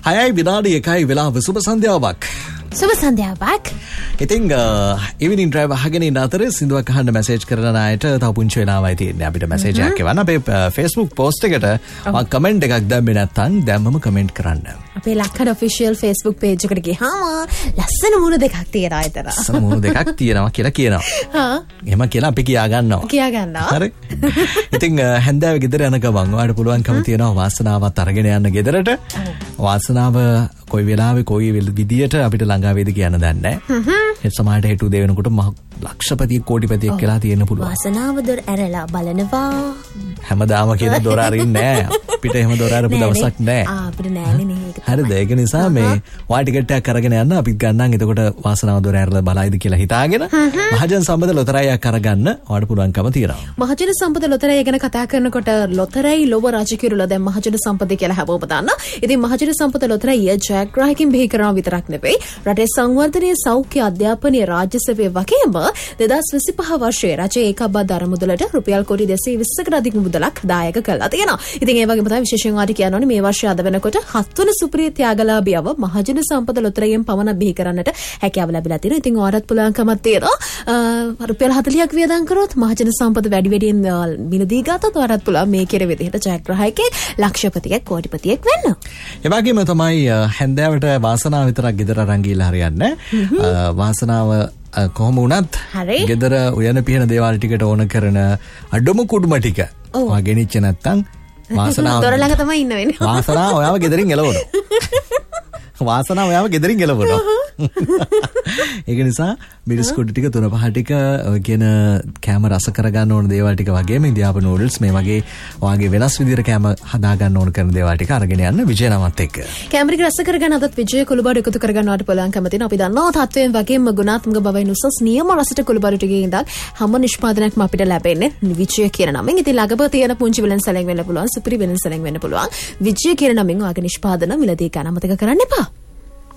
6 විනාඩි 1 වෙලාව සුබ සන්ධ්‍යාවක්. සුබ සන්ධ්‍යාවක්. ඉතින් ඉවිනින් ඩ්‍රයිව් අහගෙන ඉන්න අතරේ සින්දුවක් අහන්න මැසේජ් කරන අයට තව පුංචි වෙලාවයි තියෙන්නේ. අපිට මැසේජ් එකක් එවන්න අපේ Facebook post එකට මම කමෙන්ට් එකක් දැම්මේ නැත්නම් දැම්මම කමෙන්ට් කරන්න. අපේ ලක්කඩ official Facebook page එකට ගියාම ලස්සන මුණු දෙකක් තියෙනවා අතර. ලස්සන මුණු දෙකක් තියෙනවා කියලා කියනවා. හා. එහෙම කියලා අපි කියා ගන්නවා. හරි. ඉතින් හැන්දෑවේ ගෙදර යන ගමන් ඔයාලට පුළුවන්කම තියෙනවා වාසනාවත් අරගෙන යන්න ගෙදරට. වාසනාව කොයි වෙලාවෙ කොයි විදියට අපිට ළඟා වේද කියන්න දන්නේ නැහැ. ඒ සමාජයට හේතු දෙවෙනකොට ලක්ෂපතියෙක් කෝටිපතියෙක් කියලා තියෙන්න පුළුවන්. වාසනාව දොර ඇරලා බලනවා. හැමදාම කියන දොර අරින්නේ නැහැ. අපිට එහෙම දොර අරපු දවසක් නැහැ. අපිට නෑනේ නේ ඒක. හරිද? ඒක නිසා මේ වා ටිකට් එකක් අරගෙන යන්න අපිත් ගන්නම්. එතකොට වාසනාව දොර ඇරලා බලයිද කියලා හිතාගෙන මහජන සම්පත ලොතරැයියක් අරගන්න ඔයාලට පුළුවන්කම තියෙනවා. මහජන සම්පත ලොතරැයි ගැන කතා කරනකොට ලොතරැයි ලොව රජකිරුලා දැන් මහජන සම්පත කියලා හැමෝම දන්න. ඉතින් මහජන සම්පත ලොතරැයි ජයග්‍රාහකකින් බිහි කරනවා විතරක් නෙවෙයි රටේ සංවර්ධනයේ සෞඛ්‍ය අධ්‍යාපනයේ රාජ්‍ය සේවය වගේම 2025 වර්ෂයේ රජයේ ඒකබද්ධ අරමුදලට රුපියල් කොටි 220කට අධික මුදලක් දායක කළා තියෙනවා. ඉතින් ඒ වගේම තමයි විශේෂයෙන් වාට කියන්න ඕනේ මේ වර්ෂය අද වෙනකොට 7 වන සුප්‍රිය ත්‍යාගලාභියව මහජන සම්පත ලොතරැයියෙන් පමණ බිහි කරන්නට හැකියාව ලැබිලා තියෙනවා. ඉතින් ඔයාලට පුළුවන්කමක් තියෙනවා රුපියල් 40ක් වියදම් කරොත් මහජන සම්පත වැඩි වැඩියෙන් මිලදී ගත්තොත් ඔයාලට පුළුවන් මේ කෙරෙ විදිහට ජයග්‍රාහකයෙක් ලක්ෂපතියෙක් කෝටිපතියෙක් වෙන්න. ඒ වගේම තමයි හැන්දෑවට වාසනාව විතරක් ගෙදර අරන් ගිහලා හරියන්නේ නැහැ. වාසනාව කොහොම වුණත් ගෙදර උයන පිහන දේවල් ටිකට ඕන කරන අඩුම කුඩුම ටික ඔයා ගෙනිච්ච නැත්තම් වාසනාව දොර ළඟ තමයි ඉන්න වෙන්නේ. වාසනාව ඔයාව ගෙදරින් එලවනවා. වාසනාව ඔයාව ගෙදරින් එලවනවා. ඒක නිසා මිරිස් කුඩු ටික තුන පහ ටික ඔය කියන කැම රස කරගන්න ඕන දේවල් ටික වගේම ඉන්දියාපු නූඩල්ස් මේ වගේ ඔයාගේ වෙනස් විදිහට කැම හදා ගන්න ඕන කරන දේවල් ටික අරගෙන යන්න විජය නමත් එක්ක. කැම ටික රස කරගන්න අදත් විජය කුළුබඩු එකතු කරගන්නවට පුළුවන්කම තියෙනවා. අපි දන්නවා තත්වයෙන් වගේම ගුණාත්මක බවයි උසස් නියම රසට කුළුබඩු ටිකේ ඉඳන් හැම නිෂ්පාදනයක්ම අපිට ලැබෙන්නේ විජය කියන නමෙන්. ඉතින් ළඟම තියෙන පුංචි වෙලෙන්සලෙන් වෙන්න පුළුවන්, සුපිරි වෙලෙන්සලෙන් වෙන්න පුළුවන්. විජය කියන නමෙන් ඔයාගේ නිෂ්පාදන මිලදී ගන්න අමතක කරන්න එපා.